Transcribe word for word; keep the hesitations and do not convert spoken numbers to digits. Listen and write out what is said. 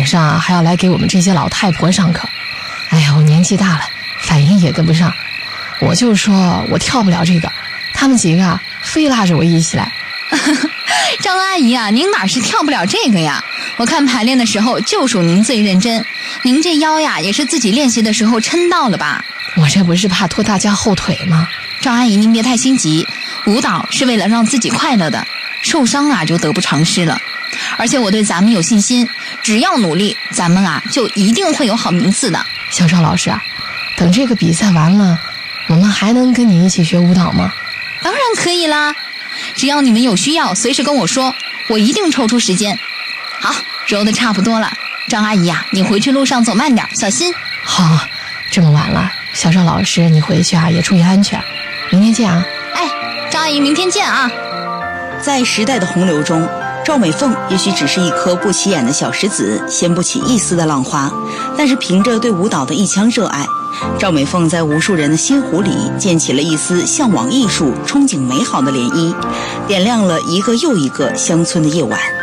上还要来给我们这些老太婆上课。哎呀，我年纪大了，反应也跟不上，我就说我跳不了这个，他们几个啊非拉着我一起来。 张阿姨啊，您哪是跳不了这个呀？我看排练的时候就属您最认真，您这腰呀也是自己练习的时候抻到了吧？ 我这不是怕拖大家后腿吗？ 张阿姨您别太心急，舞蹈是为了让自己快乐的，受伤啊就得不偿失了。而且我对咱们有信心，只要努力，咱们啊就一定会有好名次的。 小赵老师啊，等这个比赛完了，我们还能跟你一起学舞蹈吗？ 当然可以啦，只要你们有需要随时跟我说，我一定抽出时间。好，揉得差不多了，张阿姨呀、啊，你回去路上走慢点，小心。 好，这么晚了，小赵老师你回去啊也注意安全，明天见啊。 哎，张阿姨明天见啊。 在时代的洪流中，赵美凤也许只是一颗不起眼的小石子，掀不起一丝的浪花，但是凭着对舞蹈的一腔热爱，赵美凤在无数人的心湖里溅起了一丝向往艺术、憧憬美好的涟漪，点亮了一个又一个乡村的夜晚。